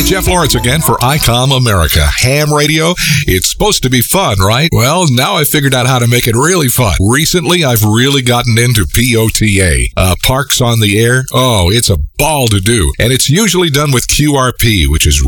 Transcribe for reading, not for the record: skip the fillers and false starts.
Jeff Lawrence again for ICOM America. Ham radio, it's supposed to be fun, right? Well, now I figured out how to make it really fun. Recently, I've really gotten into POTA. Parks on the Air. Oh, it's a ball to do. And it's usually done with QRP, which is